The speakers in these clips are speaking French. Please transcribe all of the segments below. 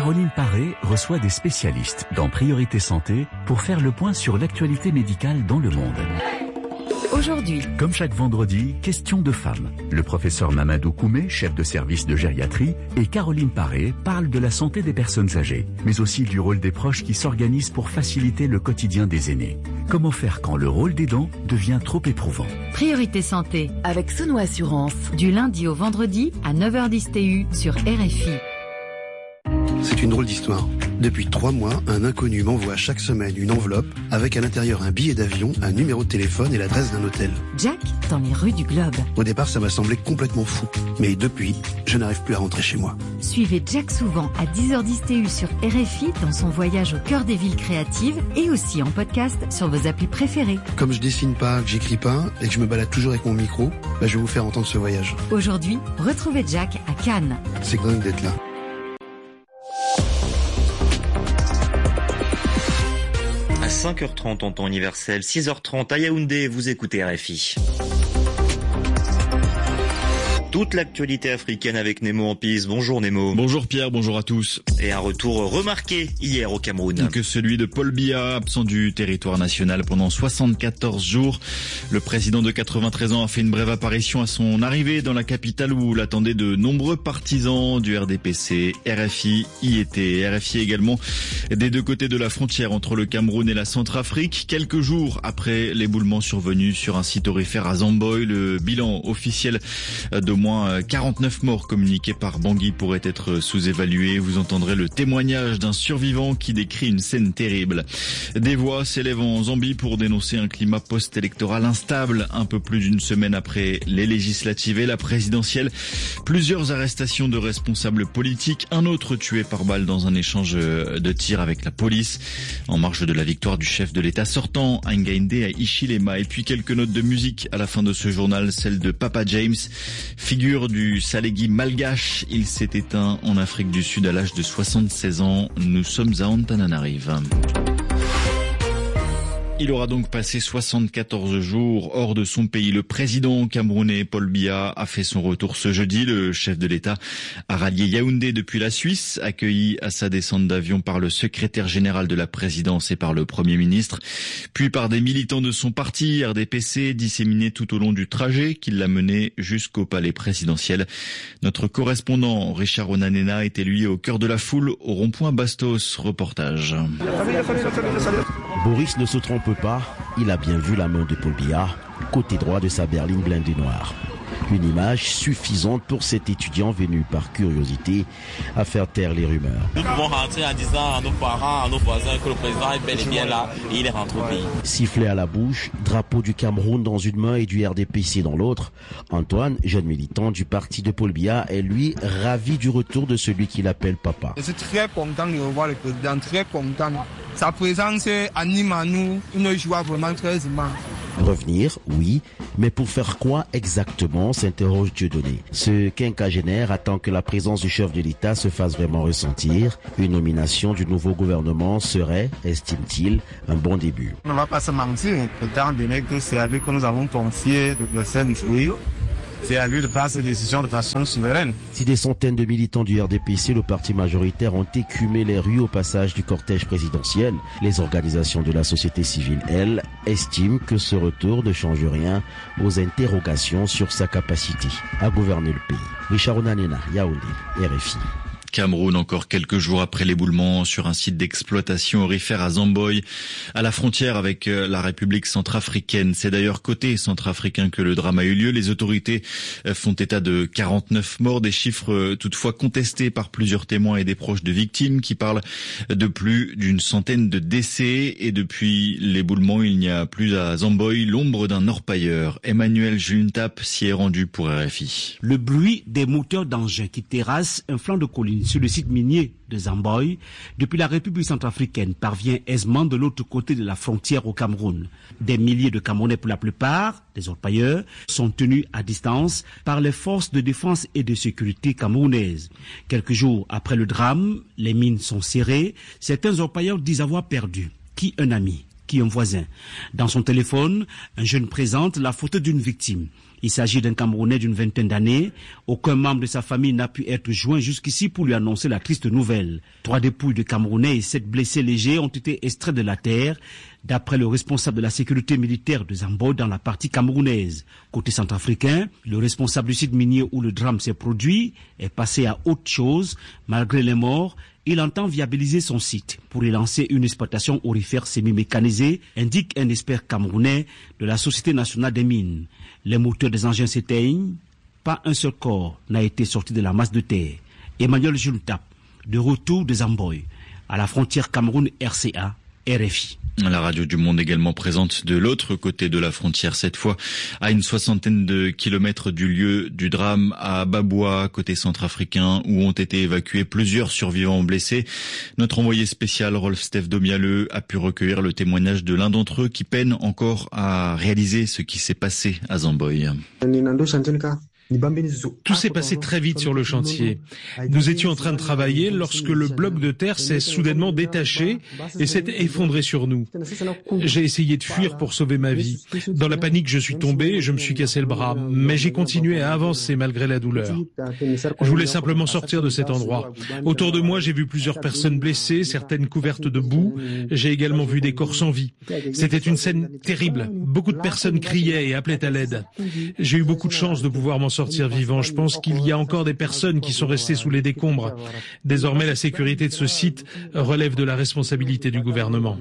Caroline Paré reçoit des spécialistes dans Priorité Santé pour faire le point sur l'actualité médicale dans le monde. Aujourd'hui, comme chaque vendredi, question de femmes. Le professeur Mamadou Koumé, chef de service de gériatrie, et Caroline Paré parlent de la santé des personnes âgées, mais aussi du rôle des proches qui s'organisent pour faciliter le quotidien des aînés. Comment faire quand le rôle d'aidant devient trop éprouvant? Priorité Santé avec Sono Assurance, du lundi au vendredi à 9h10 TU sur RFI. C'est une drôle d'histoire. Depuis 3 mois, un inconnu m'envoie chaque semaine une enveloppe avec à l'intérieur un billet d'avion, un numéro de téléphone et l'adresse d'un hôtel. Jack, dans les rues du Globe. Au départ, ça m'a semblé complètement fou. Mais depuis, je n'arrive plus à rentrer chez moi. Suivez Jack souvent à 10h10 TU sur RFI dans son voyage au cœur des villes créatives et aussi en podcast sur vos applis préférées. Comme je dessine pas, que j'écris pas et que je me balade toujours avec mon micro, je vais vous faire entendre ce voyage. Aujourd'hui, retrouvez Jack à Cannes. C'est dingue d'être là. À 5h30 en temps universel, 6h30 à Yaoundé, vous écoutez RFI. Toute l'actualité africaine avec Nemo en piste. Bonjour Nemo. Bonjour Pierre, bonjour à tous. Et un retour remarqué hier au Cameroun. Que celui de Paul Biya, absent du territoire national pendant 74 jours. Le président de 93 ans a fait une brève apparition à son arrivée dans la capitale où l'attendaient de nombreux partisans du RDPC. RFI y était. RFI également des deux côtés de la frontière entre le Cameroun et la Centrafrique. Quelques jours après l'éboulement survenu sur un site aurifère à Zamboy, le bilan officiel de moins 49 morts communiqués par Bangui pourrait être sous-évalué. Vous entendrez le témoignage d'un survivant qui décrit une scène terrible. Des voix s'élèvent en Zambie pour dénoncer un climat post-électoral instable un peu plus d'une semaine après les législatives et la présidentielle. Plusieurs arrestations de responsables politiques, un autre tué par balle dans un échange de tirs avec la police en marge de la victoire du chef de l'État sortant, Hakainde Hichilema. Et puis quelques notes de musique à la fin de ce journal, celle de Papa James, figure du Salégui malgache. Il s'est éteint en Afrique du Sud à l'âge de 76 ans. Nous sommes à Antananarive. Il aura donc passé 74 jours hors de son pays. Le président camerounais Paul Biya a fait son retour ce jeudi. Le chef de l'État a rallié Yaoundé depuis la Suisse, accueilli à sa descente d'avion par le secrétaire général de la présidence et par le Premier ministre, puis par des militants de son parti, RDPC, disséminés tout au long du trajet qui l'a mené jusqu'au palais présidentiel. Notre correspondant Richard Onanena était lui au cœur de la foule au rond-point Bastos. Reportage. Boris ne se trompe pas, il a bien vu la main de Paul Biya, côté droit de sa berline blindée noire. Une image suffisante pour cet étudiant venu par curiosité à faire taire les rumeurs. Nous pouvons rentrer en disant à nos parents, à nos voisins que le président est bel et bien là et il est rentré au pays. Sifflet à la bouche, drapeau du Cameroun dans une main et du RDPC dans l'autre. Antoine, jeune militant du parti de Paul Biya, est lui ravi du retour de celui qu'il appelle papa. Je suis très content de revoir le président, très content. Sa présence anime à nous une joie vraiment très immense. Revenir, oui, mais pour faire quoi exactement, s'interroge Dieudonné. Ce quinquagénaire attend que la présence du chef de l'État se fasse vraiment ressentir. Une nomination du nouveau gouvernement serait, estime-t-il, un bon début. On ne va pas se mentir, étant donné que c'est à lui que nous avons confié le Saint-Louis. C'est à lui de prendre ses décisions de façon souveraine. Si des centaines de militants du RDPC, le parti majoritaire, ont écumé les rues au passage du cortège présidentiel, les organisations de la société civile, elles, estiment que ce retour ne change rien aux interrogations sur sa capacité à gouverner le pays. Richard Onanena, Yaoundé, RFI. Cameroun, encore quelques jours après l'éboulement sur un site d'exploitation aurifère à Zamboy, à la frontière avec la République centrafricaine. C'est d'ailleurs côté centrafricain que le drame a eu lieu. Les autorités font état de 49 morts, des chiffres toutefois contestés par plusieurs témoins et des proches de victimes qui parlent de plus d'une centaine de décès. Et depuis l'éboulement, il n'y a plus à Zamboy l'ombre d'un orpailleur. Emmanuel Juntap s'y est rendu pour RFI. Le bruit des moteurs d'engins qui terrassent un flanc de colline sur le site minier de Zamboy, depuis la République centrafricaine, parvient aisément de l'autre côté de la frontière au Cameroun. Des milliers de Camerounais, pour la plupart, des orpailleurs, sont tenus à distance par les forces de défense et de sécurité camerounaises. Quelques jours après le drame, les mines sont serrées. Certains orpailleurs disent avoir perdu qui un ami, qui un voisin. Dans son téléphone, un jeune présente la photo d'une victime. Il s'agit d'un Camerounais d'une vingtaine d'années. Aucun membre de sa famille n'a pu être joint jusqu'ici pour lui annoncer la triste nouvelle. 3 dépouilles de Camerounais et 7 blessés légers ont été extraits de la terre, d'après le responsable de la sécurité militaire de Zamboy dans la partie camerounaise. Côté centrafricain, le responsable du site minier où le drame s'est produit est passé à autre chose. Malgré les morts, il entend viabiliser son site pour y lancer une exploitation aurifère semi-mécanisée, indique un expert camerounais de la Société nationale des mines. Les moteurs des engins s'éteignent, pas un seul corps n'a été sorti de la masse de terre. Emmanuel Juntap, de retour de Zamboy, à la frontière Cameroun-RCA, RFI. La radio du Monde également présente de l'autre côté de la frontière, cette fois à une 60aine de kilomètres du lieu du drame, à Baboua, côté centrafricain, où ont été évacués plusieurs survivants blessés. Notre envoyé spécial Rolf-Steve Domialeux a pu recueillir le témoignage de l'un d'entre eux qui peine encore à réaliser ce qui s'est passé à Zamboy. Tout s'est passé très vite sur le chantier. Nous étions en train de travailler lorsque le bloc de terre s'est soudainement détaché et s'est effondré sur nous. J'ai essayé de fuir pour sauver ma vie. Dans la panique, je suis tombé et je me suis cassé le bras, mais j'ai continué à avancer malgré la douleur. Je voulais simplement sortir de cet endroit. Autour de moi, j'ai vu plusieurs personnes blessées, certaines couvertes de boue. J'ai également vu des corps sans vie. C'était une scène terrible. Beaucoup de personnes criaient et appelaient à l'aide. J'ai eu beaucoup de chance de pouvoir m'en sortir vivant. Je pense qu'il y a encore des personnes qui sont restées sous les décombres. Désormais, la sécurité de ce site relève de la responsabilité du gouvernement.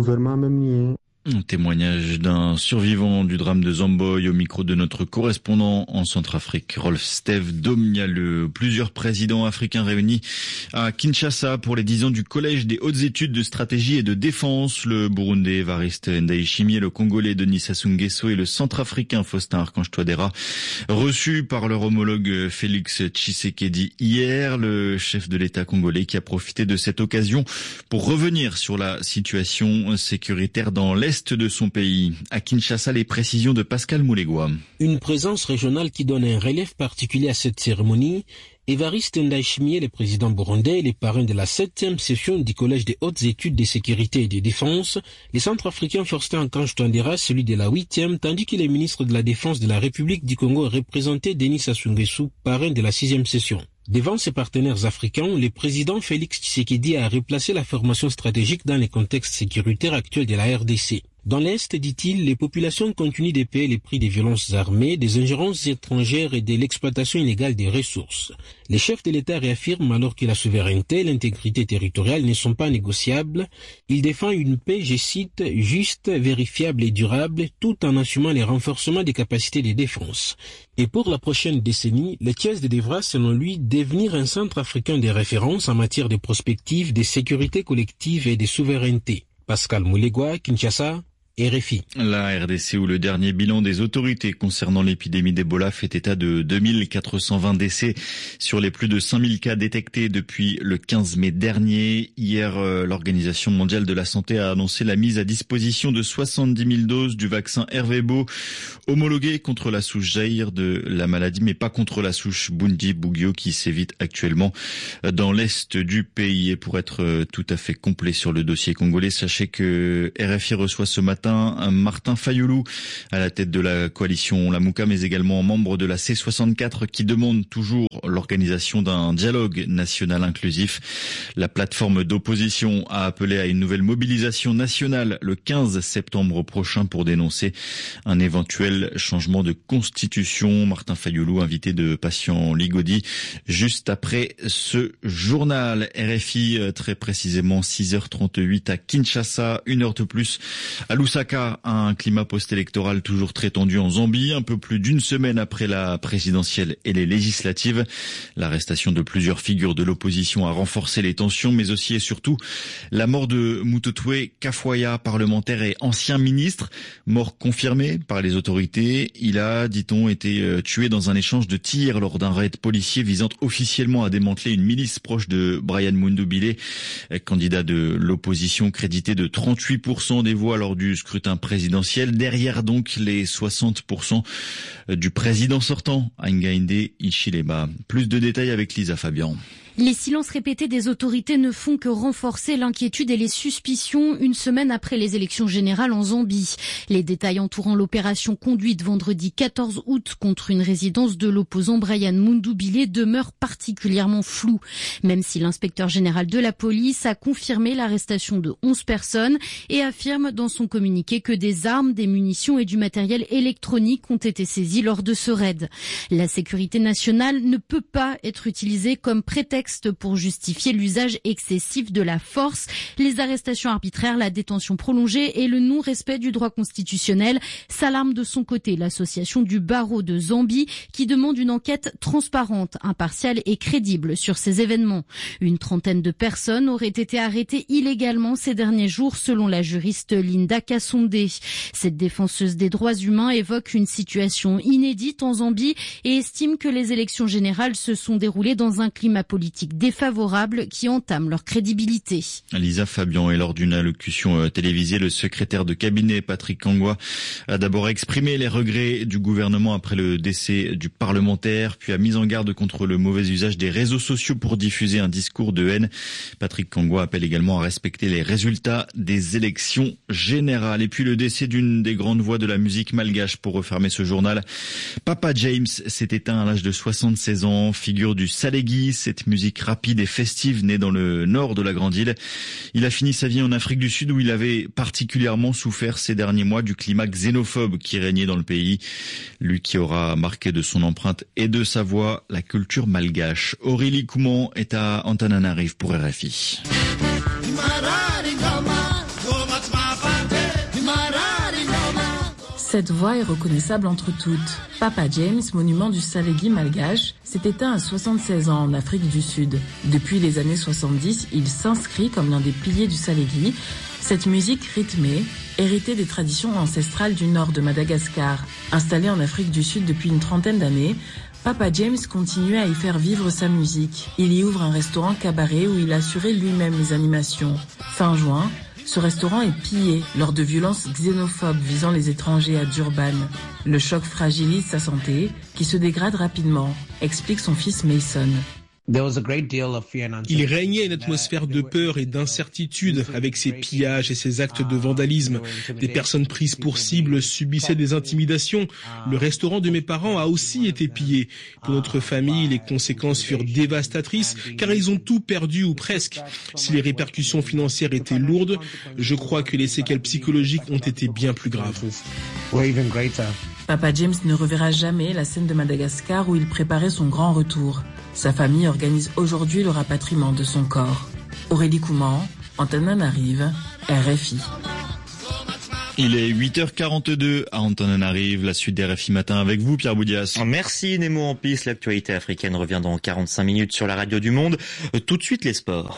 Un témoignage d'un survivant du drame de Zamboy au micro de notre correspondant en Centrafrique, Rolf-Steve Domialeux. Plusieurs présidents africains réunis à Kinshasa pour les 10 ans du Collège des hautes études de stratégie et de défense. Le Burundais Evariste Ndayishimiye, le Congolais Denis Sassou Nguesso et le Centrafricain Faustin Archange Touadéra, reçus par leur homologue Félix Tshisekedi hier. Le chef de l'État congolais qui a profité de cette occasion pour revenir sur la situation sécuritaire dans l'Est de son pays. À Kinshasa, les précisions de Pascal Moulegua. Une présence régionale qui donne un relief particulier à cette cérémonie. Evariste Ndayishimiye, le président burundais, les parrains de la 7e session du Collège des hautes études de sécurité et de défense, les centrafricains Faustin Archange Touadéra, celui de la 8e, tandis que les ministres de la Défense de la République du Congo représentait Denis Sassou Nguesso, parrain de la 6e session. Devant ses partenaires africains, le président Félix Tshisekedi a replacé la formation stratégique dans le contexte sécuritaire actuel de la RDC. Dans l'Est, dit-il, les populations continuent de payer les prix des violences armées, des ingérences étrangères et de l'exploitation illégale des ressources. Les chefs de l'État réaffirment alors que la souveraineté et l'intégrité territoriale ne sont pas négociables. Ils défendent une paix, je cite, juste, vérifiable et durable, tout en assumant les renforcements des capacités de défense. Et pour la prochaine décennie, le Thiès devra, selon lui, devenir un centre africain de référence en matière de prospective, de sécurité collective et de souveraineté. Pascal Moulegua, Kinshasa, RFI. La RDC, où le dernier bilan des autorités concernant l'épidémie d'Ebola fait état de 2420 décès sur les plus de 5000 cas détectés depuis le 15 mai dernier. Hier, l'Organisation mondiale de la santé a annoncé la mise à disposition de 70 000 doses du vaccin Ervebo, homologué contre la souche Zaïre de la maladie, mais pas contre la souche Bundi-Bugyo qui sévit actuellement dans l'est du pays. Et pour être tout à fait complet sur le dossier congolais, sachez que RFI reçoit ce matin Martin Fayoulou à la tête de la coalition Lamouka, mais également membre de la C64 qui demande toujours l'organisation d'un dialogue national inclusif. La plateforme d'opposition a appelé à une nouvelle mobilisation nationale le 15 septembre prochain pour dénoncer un éventuel changement de constitution. Martin Fayoulou, invité de Patient Ligodi, juste après ce journal. RFI, très précisément 6h38 à Kinshasa, 1 heure de plus à Lusaka, un climat post-électoral toujours très tendu en Zambie, un peu plus d'une semaine après la présidentielle et les législatives. L'arrestation de plusieurs figures de l'opposition a renforcé les tensions, mais aussi et surtout la mort de Mutotwe Kafwaya, parlementaire et ancien ministre, mort confirmée par les autorités. Il a, dit-on, été tué dans un échange de tirs lors d'un raid policier visant officiellement à démanteler une milice proche de Brian Mundubile, candidat de l'opposition crédité de 38% des voix lors du scrutin présidentiel, derrière donc les 60% du président sortant, Hakainde Hichilema. Plus de détails avec Lisa Fabian. Les silences répétés des autorités ne font que renforcer l'inquiétude et les suspicions une semaine après les élections générales en Zambie. Les détails entourant l'opération conduite vendredi 14 août contre une résidence de l'opposant Brian Mundubile demeurent particulièrement flous. Même si l'inspecteur général de la police a confirmé l'arrestation de 11 personnes et affirme dans son communiqué que des armes, des munitions et du matériel électronique ont été saisis lors de ce raid. La sécurité nationale ne peut pas être utilisée comme prétexte pour justifier l'usage excessif de la force, les arrestations arbitraires, la détention prolongée et le non-respect du droit constitutionnel, s'alarme de son côté l'association du barreau de Zambie qui demande une enquête transparente, impartiale et crédible sur ces événements. Une trentaine de personnes auraient été arrêtées illégalement ces derniers jours selon la juriste Linda Kasonde. Cette défenseuse des droits humains évoque une situation inédite en Zambie et estime que les élections générales se sont déroulées dans un climat politique défavorables qui entament leur crédibilité. Lisa Fabian, et lors d'une allocution télévisée, le secrétaire de cabinet Patrick Kangwa a d'abord exprimé les regrets du gouvernement après le décès du parlementaire, puis a mis en garde contre le mauvais usage des réseaux sociaux pour diffuser un discours de haine. Patrick Kangwa appelle également à respecter les résultats des élections générales. Et puis le décès d'une des grandes voix de la musique malgache pour refermer ce journal. Papa James s'est éteint à l'âge de 76 ans, figure du Salegi, cette musique rapide et festive née dans le nord de la Grande Île. Il a fini sa vie en Afrique du Sud où il avait particulièrement souffert ces derniers mois du climat xénophobe qui régnait dans le pays. Lui qui aura marqué de son empreinte et de sa voix la culture malgache. Aurélie Couman est à Antananarive pour RFI. Cette voix est reconnaissable entre toutes. Papa James, monument du Salegi malgache, s'est éteint à 76 ans en Afrique du Sud. Depuis les années 70, il s'inscrit comme l'un des piliers du Salegi. Cette musique rythmée, héritée des traditions ancestrales du nord de Madagascar, installée en Afrique du Sud depuis une trentaine d'années, Papa James continuait à y faire vivre sa musique. Il y ouvre un restaurant cabaret où il assurait lui-même les animations. Fin juin, ce restaurant est pillé lors de violences xénophobes visant les étrangers à Durban. Le choc fragilise sa santé, qui se dégrade rapidement, explique son fils Mason. Il régnait une atmosphère de peur et d'incertitude avec ces pillages et ces actes de vandalisme. Des personnes prises pour cible subissaient des intimidations. Le restaurant de mes parents a aussi été pillé. Pour notre famille, les conséquences furent dévastatrices car ils ont tout perdu ou presque. Si les répercussions financières étaient lourdes, je crois que les séquelles psychologiques ont été bien plus graves. Papa James ne reverra jamais la scène de Madagascar où il préparait son grand retour. Sa famille organise aujourd'hui le rapatriement de son corps. Aurélie Couman, Antananarive, RFI. Il est 8h42 à Antananarive, la suite des RFI Matin avec vous, Pierre Boudias. Merci Nemo en piste, l'actualité africaine revient dans 45 minutes sur la radio du Monde. Tout de suite les sports.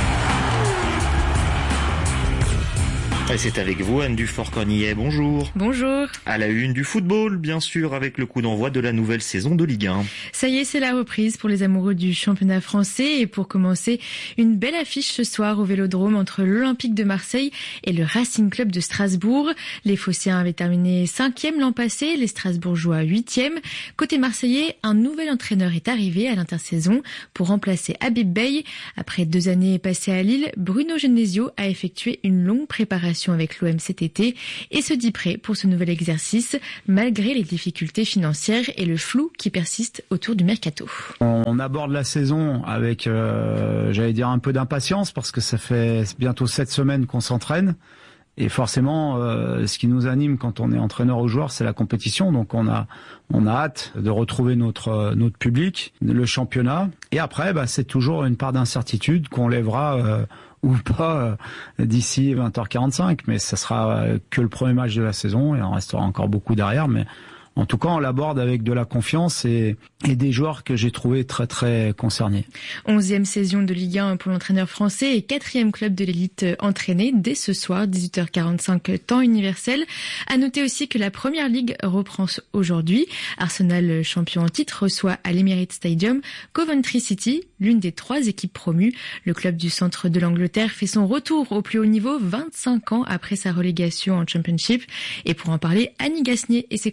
Et c'est avec vous, Anne Dufort-Cornillet, bonjour. Bonjour. À la une du football, bien sûr, avec le coup d'envoi de la nouvelle saison de Ligue 1. Ça y est, c'est la reprise pour les amoureux du championnat français. Et pour commencer, une belle affiche ce soir au Vélodrome entre l'Olympique de Marseille et le Racing Club de Strasbourg. Les Phocéens avaient terminé 5e l'an passé, les Strasbourgeois 8e. Côté marseillais, un nouvel entraîneur est arrivé à l'intersaison pour remplacer Habib Beye. Après 2 années passées à Lille, Bruno Genesio a effectué une longue préparation avec l'OM cet été et se dit prêt pour ce nouvel exercice malgré les difficultés financières et le flou qui persiste autour du mercato. On aborde la saison avec, j'allais dire, un peu d'impatience parce que ça fait bientôt 7 semaines qu'on s'entraîne. Et forcément, ce qui nous anime quand on est entraîneur ou joueur, c'est la compétition. Donc on a hâte de retrouver notre public, le championnat. Et après, c'est toujours une part d'incertitude qu'on lèvera ou pas d'ici 20h45. Mais ça sera que le premier match de la saison et il en restera encore beaucoup derrière. Mais en tout cas, on l'aborde avec de la confiance et des joueurs que j'ai trouvés très très concernés. 11e saison de Ligue 1 pour l'entraîneur français et 4e club de l'élite entraîné dès ce soir, 18h45 temps universel. À noter aussi que la Première Ligue reprend aujourd'hui. Arsenal, champion en titre, reçoit à l'Emirates Stadium Coventry City, l'une des 3 équipes promues. Le club du centre de l'Angleterre fait son retour au plus haut niveau 25 ans après sa relégation en Championship. Et pour en parler, Annie Gasnier et ses consultants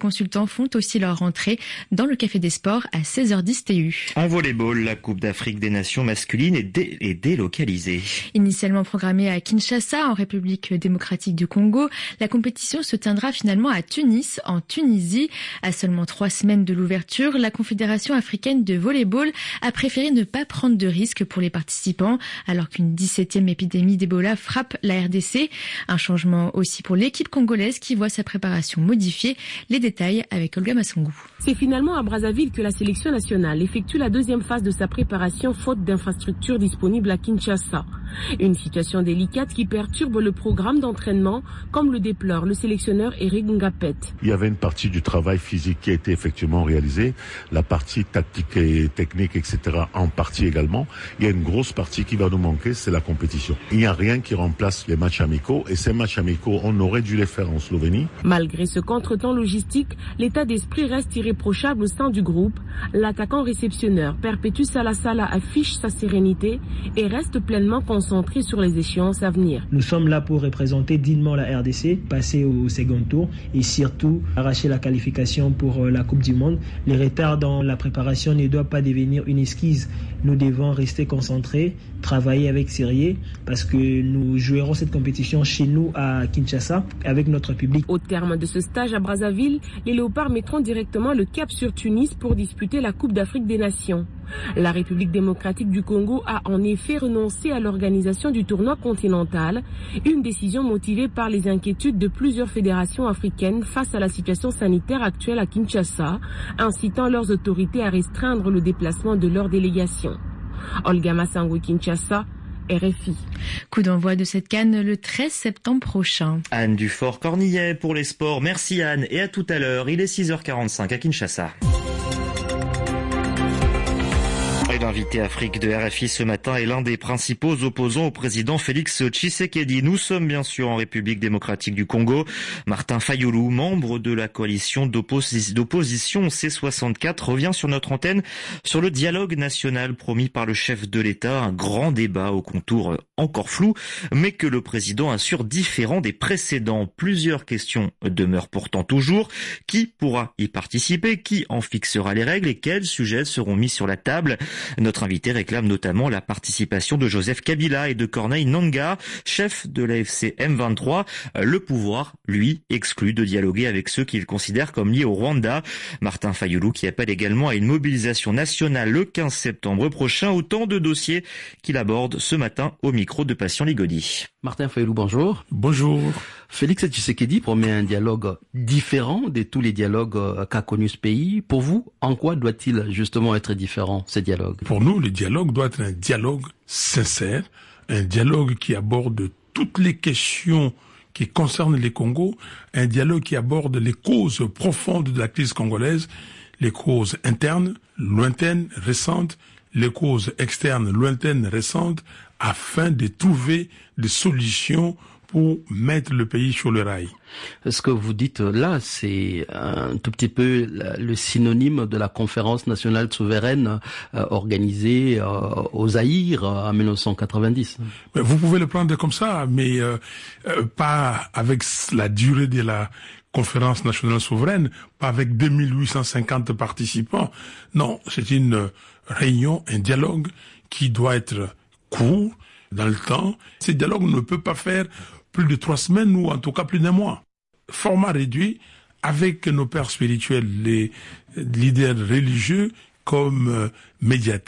font aussi leur rentrée dans le Café des Sports à 16h10 TU. En volleyball, la Coupe d'Afrique des Nations masculines est délocalisée. Initialement programmée à Kinshasa, en République démocratique du Congo, la compétition se tiendra finalement à Tunis, en Tunisie. À seulement 3 semaines de l'ouverture, la Confédération africaine de volleyball a préféré ne pas prendre de risques pour les participants, alors qu'une 17e épidémie d'Ebola frappe la RDC. Un changement aussi pour l'équipe congolaise qui voit sa préparation modifiée. Les détails avec Olga Massongou. C'est finalement à Brazzaville que la sélection nationale effectue la deuxième phase de sa préparation faute d'infrastructures disponibles à Kinshasa. Une situation délicate qui perturbe le programme d'entraînement, comme le déplore le sélectionneur Eric Ngapet. Il y avait une partie du travail physique qui a été effectivement réalisée, la partie tactique et technique, etc. en partie également. Il y a une grosse partie qui va nous manquer, c'est la compétition. Il n'y a rien qui remplace les matchs amicaux et ces matchs amicaux, on aurait dû les faire en Slovénie. Malgré ce contretemps logistique, l'état d'esprit reste irréprochable au sein du groupe. L'attaquant réceptionneur Perpetus Salasala affiche sa sérénité et reste pleinement concentré sur les échéances à venir. Nous sommes là pour représenter dignement la RDC, passer au second tour et surtout arracher la qualification pour la Coupe du Monde. Les retards dans la préparation ne doivent pas devenir une esquisse. Nous devons rester concentrés, travailler avec sérieux parce que nous jouerons cette compétition chez nous à Kinshasa avec notre public. Au terme de ce stage à Brazzaville, les Léopards mettront directement le cap sur Tunis pour disputer la Coupe d'Afrique des Nations. La République démocratique du Congo a en effet renoncé à l'organisation du tournoi continental, une décision motivée par les inquiétudes de plusieurs fédérations africaines face à la situation sanitaire actuelle à Kinshasa, incitant leurs autorités à restreindre le déplacement de leurs délégations. Olga Massongou, Kinshasa, RFI. Coup d'envoi de cette CAN le 13 septembre prochain. Anne Dufort-Cornillet pour les sports. Merci Anne et à tout à l'heure. Il est 6h45 à Kinshasa. L'invité Afrique de RFI ce matin est l'un des principaux opposants au président Félix Tshisekedi. Nous sommes bien sûr en République démocratique du Congo. Martin Fayulu, membre de la coalition d'opposition C64, revient sur notre antenne sur le dialogue national promis par le chef de l'État. Un grand débat aux contours encore flous, mais que le président assure différent des précédents. Plusieurs questions demeurent pourtant toujours. Qui pourra y participer? Qui en fixera les règles? Et quels sujets seront mis sur la table? Notre invité réclame notamment la participation de Joseph Kabila et de Corneille Nangaa, chef de l'AFC M23. Le pouvoir, lui, exclut de dialoguer avec ceux qu'il considère comme liés au Rwanda. Martin Fayulu qui appelle également à une mobilisation nationale le 15 septembre prochain. Autant de dossiers qu'il aborde ce matin au micro de Patient Ligodi. Martin Fayulu, bonjour. Bonjour. Félix Tshisekedi promet un dialogue différent de tous les dialogues qu'a connu ce pays. Pour vous, en quoi doit-il justement être différent, ce dialogue? Pour nous, le dialogue doit être un dialogue sincère, un dialogue qui aborde toutes les questions qui concernent les Congos, un dialogue qui aborde les causes profondes de la crise congolaise, les causes internes, lointaines, récentes, les causes externes, lointaines, récentes, afin de trouver des solutions pour mettre le pays sur le rail. Ce que vous dites là, c'est un tout petit peu le synonyme de la conférence nationale souveraine organisée au Zaïre en 1990. Vous pouvez le prendre comme ça, mais pas avec la durée de la conférence nationale souveraine, pas avec 2850 participants. Non, c'est une réunion, un dialogue qui doit être court dans le temps. Ce dialogue ne peut pas faire plus de 3 semaines ou en tout cas plus d'1 mois. Format réduit avec nos pères spirituels, les leaders religieux comme médiateurs.